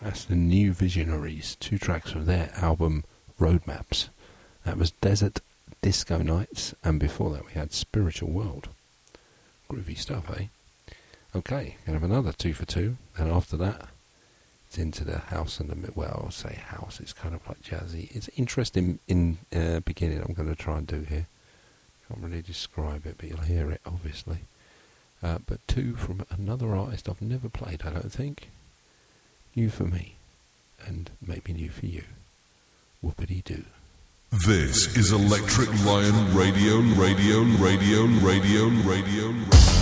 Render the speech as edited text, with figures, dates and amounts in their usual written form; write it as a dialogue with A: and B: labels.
A: That's the New Visionaries, 2 tracks from their album Roadmaps. That was Desert Disco Nights, and before that we had Spiritual World. Groovy stuff, eh? Okay, gonna have another 2 for 2, and after that it's into the house and the, well, I'll say house, it's kind of like jazzy. It's interesting in beginning, I'm going to try and do here. Can't really describe it, but you'll hear it, obviously. But 2 from another artist I've never played, I don't think. New for me, and maybe new for you. Whoopity-doo.
B: This is Electric Lion Radio.